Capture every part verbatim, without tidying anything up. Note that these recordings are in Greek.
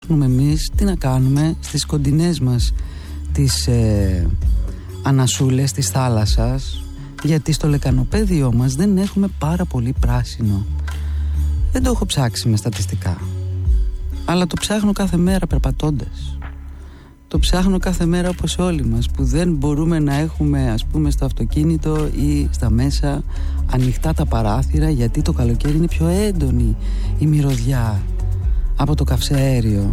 ψάχνουμε εμείς τι να κάνουμε στις κοντινές μας τις ε, ανασούλες της θάλασσας, γιατί στο λεκανοπέδιό μας δεν έχουμε πάρα πολύ πράσινο. Δεν το έχω ψάξει με στατιστικά, αλλά το ψάχνω κάθε μέρα περπατώντας. Το ψάχνω κάθε μέρα όπως όλοι μας, που δεν μπορούμε να έχουμε, ας πούμε, στο αυτοκίνητο ή στα μέσα ανοιχτά τα παράθυρα, γιατί το καλοκαίρι είναι πιο έντονη η μυρωδιά από το καυσαέριο.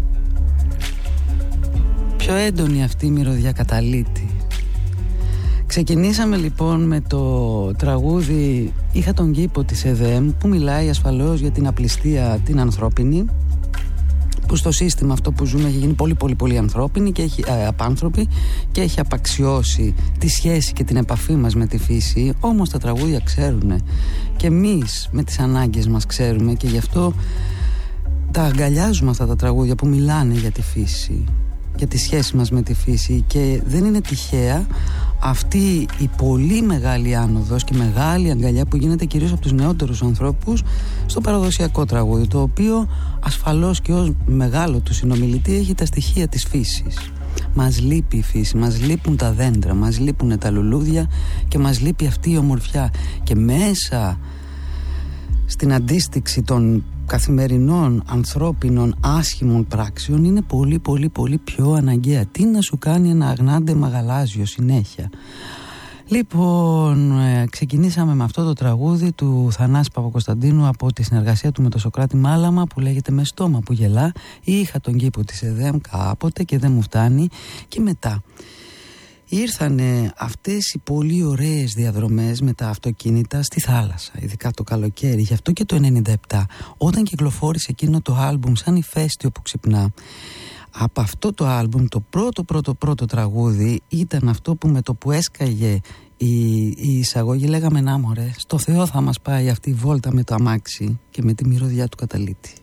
Πιο έντονη αυτή η μυρωδιά καταλύτη. Ξεκινήσαμε λοιπόν με το τραγούδι «Είχα τον κήπο» της ΕΔΕΜ, που μιλάει ασφαλώς για την απληστία την ανθρώπινη, που στο σύστημα αυτό που ζούμε έχει γίνει πολύ πολύ πολύ ανθρώπινη και έχει, ε, απάνθρωπη, και έχει απαξιώσει τη σχέση και την επαφή μας με τη φύση. Όμως τα τραγούδια ξέρουν, και εμείς με τις ανάγκες μας ξέρουμε, και γι' αυτό τα αγκαλιάζουμε αυτά τα τραγούδια που μιλάνε για τη φύση, για τη σχέση μας με τη φύση. Και δεν είναι τυχαία αυτή η πολύ μεγάλη άνοδος και μεγάλη αγκαλιά που γίνεται κυρίως από τους νεότερους ανθρώπους στο παραδοσιακό τραγούδι, το οποίο ασφαλώς και ως μεγάλο του συνομιλητή έχει τα στοιχεία της φύσης. Μας λείπει η φύση, μας λείπουν τα δέντρα, μας λείπουν τα λουλούδια και μας λείπει αυτή η ομορφιά. Και μέσα στην αντίστοιξη των καθημερινών ανθρώπινων άσχημων πράξεων είναι πολύ πολύ πολύ πιο αναγκαία. Τι να σου κάνει ένα αγνάντε μαγαλάζιο συνέχεια. Λοιπόν, ε, ξεκινήσαμε με αυτό το τραγούδι του Θανάση Παπακοσταντίνου από τη συνεργασία του με τον Σωκράτη Μάλαμα, που λέγεται «Με στόμα που γελά». Είχα τον κήπο της ΕΔΕΜ κάποτε και δεν μου φτάνει. Και μετά ήρθανε αυτές οι πολύ ωραίες διαδρομές με τα αυτοκίνητα στη θάλασσα, ειδικά το καλοκαίρι. Γι' αυτό και το ενενήντα επτά, όταν κυκλοφόρησε εκείνο το άλμπουμ «Σαν ηφαίστειο που ξυπνά», από αυτό το άλμπουμ το πρώτο πρώτο πρώτο τραγούδι ήταν αυτό που με το που έσκαγε η, η εισαγωγή λέγαμε «Να μωρέ, στο Θεό θα μας πάει αυτή η βόλτα με το αμάξι και με τη μυρωδιά του καταλήτη».